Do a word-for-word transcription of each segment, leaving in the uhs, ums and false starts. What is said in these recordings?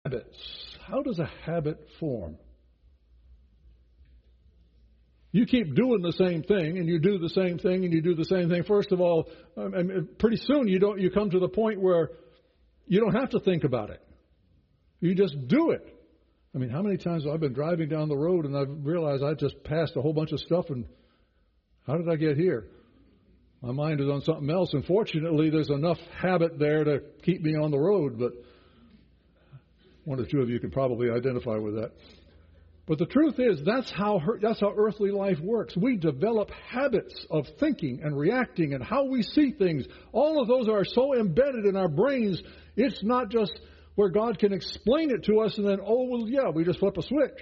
Habits. How does a habit form? You keep doing the same thing, and you do the same thing, and you do the same thing. First of all, I mean, pretty soon you don't. You come to the point where you don't have to think about it. You just do it. I mean, how many times have I been driving down the road and I've realized I just passed a whole bunch of stuff, and how did I get here? My mind is on something else. And fortunately, there's enough habit there to keep me on the road. But one or two of you can probably identify with that. But the truth is, that's how her, that's how earthly life works. We develop habits of thinking and reacting and how we see things. All of those are so embedded in our brains, it's not just where God can explain it to us and then, oh, well, yeah, we just flip a switch.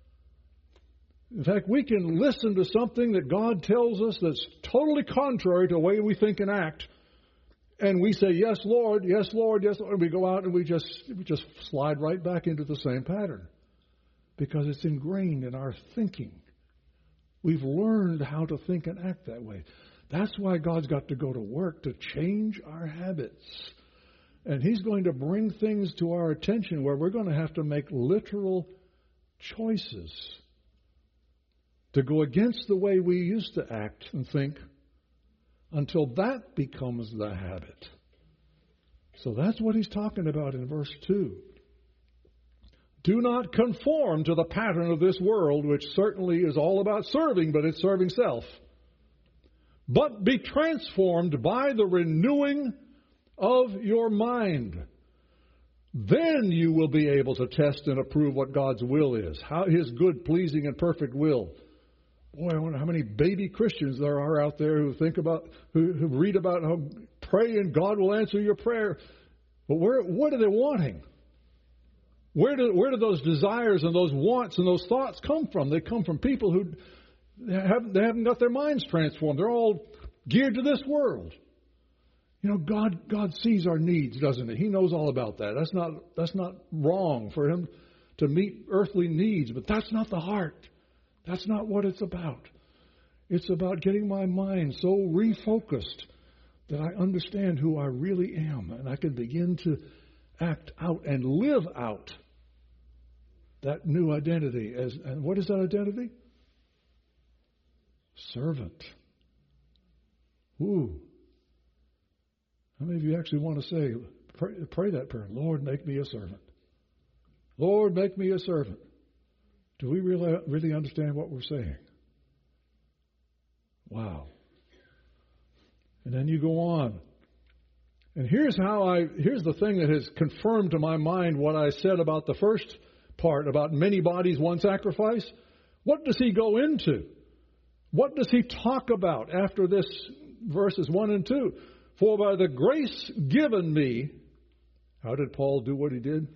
In fact, we can listen to something that God tells us that's totally contrary to the way we think and act, and we say, yes, Lord, yes, Lord, yes, Lord. And we go out and we just, we just slide right back into the same pattern. Because it's ingrained in our thinking. We've learned how to think and act that way. That's why God's got to go to work to change our habits. And He's going to bring things to our attention where we're going to have to make literal choices to go against the way we used to act and think until that becomes the habit. So that's what He's talking about in verse two. Do not conform to the pattern of this world, which certainly is all about serving, but it's serving self. But be transformed by the renewing of your mind. Then you will be able to test and approve what God's will is, how His good, pleasing, and perfect will. Boy, I wonder how many baby Christians there are out there who think about, who, who read about how pray and God will answer your prayer. But where, what are they wanting? Where do, where do those desires and those wants and those thoughts come from? They come from people who haven't, they haven't got their minds transformed. They're all geared to this world. You know, God God sees our needs, doesn't He? He knows all about that. That's not that's not wrong for Him to meet earthly needs, but that's not the heart. That's not what it's about. It's about getting my mind so refocused that I understand who I really am, and I can begin to act out and live out that new identity. As and what is that identity? Servant. Ooh. How many of you actually want to say, pray, pray that prayer, Lord, make me a servant. Lord, make me a servant. Do we really, really understand what we're saying? Wow. And then you go on. And here's how I, here's the thing that has confirmed to my mind what I said about the first part, about many bodies, one sacrifice. What does he go into? What does he talk about after this verses one and two? For by the grace given me, how did Paul do what he did?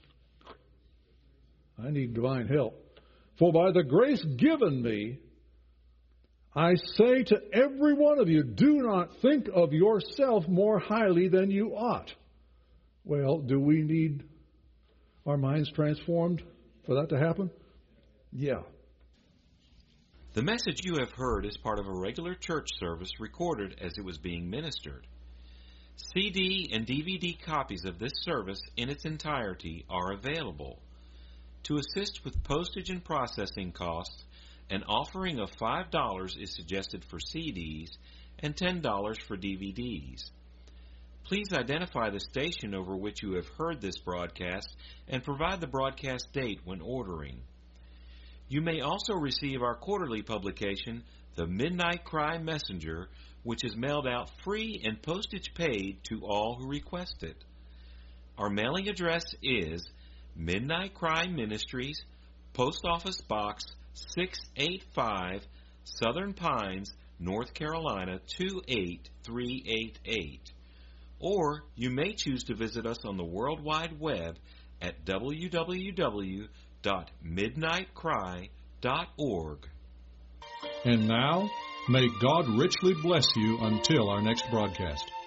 I need divine help. For by the grace given me, I say to every one of you, do not think of yourself more highly than you ought. Well, do we need our minds transformed for that to happen? Yeah. The message you have heard is part of a regular church service recorded as it was being ministered. C D and D V D copies of this service in its entirety are available. To assist with postage and processing costs, an offering of five dollars is suggested for C Ds and ten dollars for D V Ds. Please identify the station over which you have heard this broadcast and provide the broadcast date when ordering. You may also receive our quarterly publication, The Midnight Cry Messenger, which is mailed out free and postage paid to all who request it. Our mailing address is Midnight Cry Ministries, Post Office Box six eighty-five, Southern Pines, North Carolina two eight three eight eight. Or you may choose to visit us on the World Wide Web at w w w dot midnight cry dot org. And now, may God richly bless you until our next broadcast.